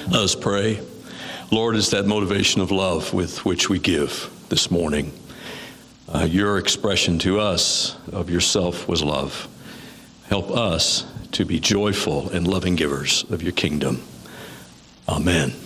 Let us pray. Lord, it's that motivation of love with which we give this morning. Your expression to us of yourself was love. Help us to be joyful and loving givers of your kingdom. Amen.